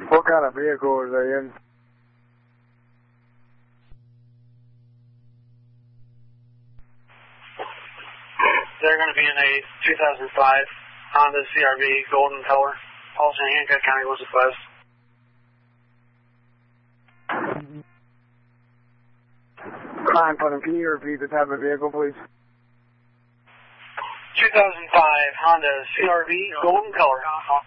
What kind of vehicle are they in? They're going to be in a 2005 Honda CRV, golden color. Also in Hancock County, Elizabeth West. Fine, Putnam. Can you repeat the type of vehicle, please? 2005 Honda CRV, golden color.